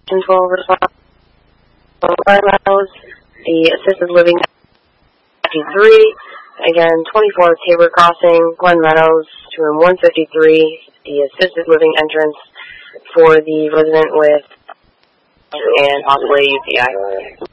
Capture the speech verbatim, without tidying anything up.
twelve response. Glen Meadows, the assisted living fifty-three. Again, twenty-four Tabor Crossing, Glen Meadows, to room one fifty-three, the assisted living entrance for the resident with and possibly U T I.